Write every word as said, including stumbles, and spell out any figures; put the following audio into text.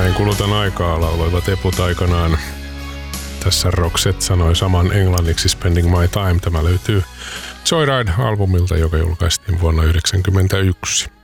Näin kulutan aikaa lauloivat eput aikanaan. Tässä Roxette sanoi saman englanniksi Spending My Time. Tämä löytyy Joyride-albumilta, joka julkaistiin vuonna yhdeksänkymmentäyksi.